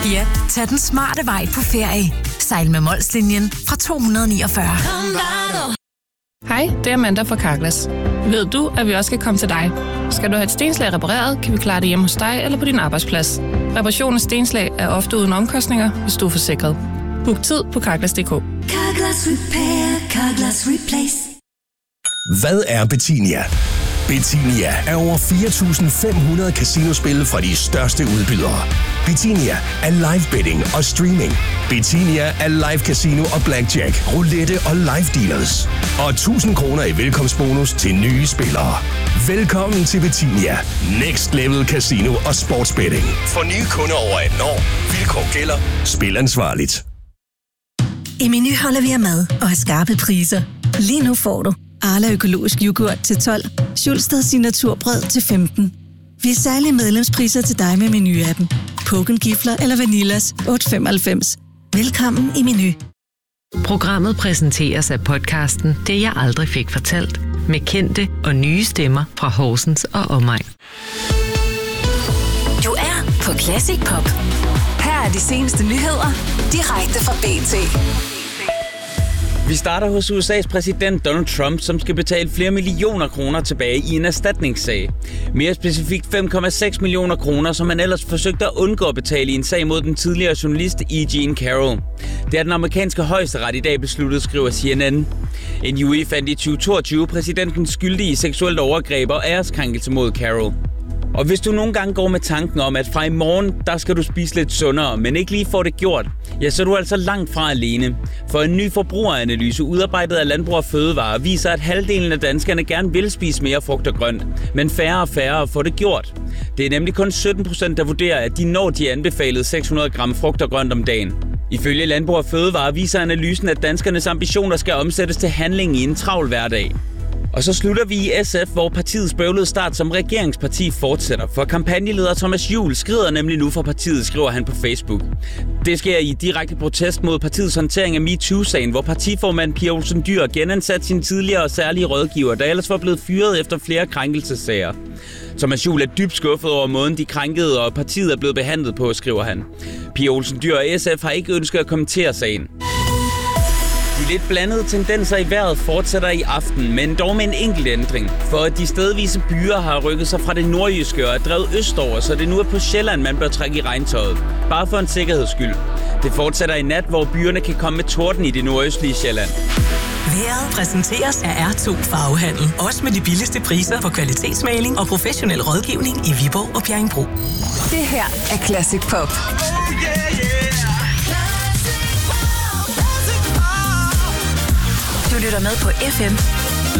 Ja, tag den smarte vej på ferie. Sejl med Molslinjen fra 249. Hej, det er Amanda fra Carglass. Ved du, at vi også skal komme til dig? Skal du have et stenslag repareret, kan vi klare det hjemme hos dig eller på din arbejdsplads. Reparation af stenslag er ofte uden omkostninger, hvis du er forsikret. Book tid på Carglass.dk. Carglass Repair, Carglass Replace. Hvad er Bettinia? Bettinia er over 4.500 casinospil fra de største udbydere. Bettinia er live betting og streaming. Bettinia er live casino og blackjack, roulette og live dealers. Og 1.000 kroner i velkomstbonus til nye spillere. Velkommen til Bettinia. Next Level Casino og Sportsbetting. For nye kunder over 18 år. Vilkår gælder. Spil ansvarligt. I Meny holder vi af mad og har skarpe priser. Lige nu får du Arla økologisk yoghurt til 12, Schulstad signaturbrød til 15. Vi er særlige medlemspriser til dig med Meny-appen. Poken Gifler eller Vanillas 8,95. Velkommen i Meny. Programmet præsenteres af podcasten Det jeg aldrig fik fortalt, med kendte og nye stemmer fra Horsens og omegn. Du er på Classic Pop. Her er de seneste nyheder direkte fra BT. Vi starter hos USA's præsident Donald Trump, som skal betale flere millioner kroner tilbage i en erstatningssag. Mere specifikt 5,6 millioner kroner, som han ellers forsøgte at undgå at betale i en sag mod den tidligere journalist E. Jean Carroll. Det er den amerikanske højesteret i dag besluttet, skriver CNN. NUE fandt i 2022 præsidenten skyldig i seksuelt overgreb og æreskrænkelse mod Carroll. Og hvis du nogle gange går med tanken om, at fra i morgen, der skal du spise lidt sundere, men ikke lige får det gjort, ja, så er du altså langt fra alene. For en ny forbrugeranalyse udarbejdet af Landbrug og Fødevare viser, at halvdelen af danskerne gerne vil spise mere frugt og grønt, men færre og færre får det gjort. Det er nemlig kun 17%, der vurderer, at de når de anbefalede 600 gram frugt og grønt om dagen. Ifølge Landbrug og Fødevare viser analysen, at danskernes ambitioner skal omsættes til handling i en travl hverdag. Og så slutter vi i SF, hvor partiets bøvlede start som regeringsparti fortsætter. For kampagneleder Thomas Juhl skrider nemlig nu fra partiet, skriver han på Facebook. Det sker i direkte protest mod partiets håndtering af MeToo-sagen, hvor partiformand Pia Olsen Dyhr genansat sin tidligere særlige rådgiver, der ellers var blevet fyret efter flere krænkelsesager. Thomas Juhl er dybt skuffet over måden, de krænkede, og partiet er blevet behandlet på, skriver han. Pia Olsen Dyhr og SF har ikke ønsket at kommentere sagen. De lidt blandede tendenser i vejret fortsætter i aften, men dog med en enkelt ændring. For de stedvise byer har rykket sig fra det nordjyske og er drevet østover, så det nu er på Sjælland, man bør trække i regntøjet. Bare for en sikkerheds skyld. Det fortsætter i nat, hvor byerne kan komme med torden i det nordøstlige Sjælland. Vejret præsenteres af R2 Farvehandel. Også med de billigste priser på kvalitetsmaling og professionel rådgivning i Viborg og Bjerringbro. Det her er Classic Pop. Du lytter med på FM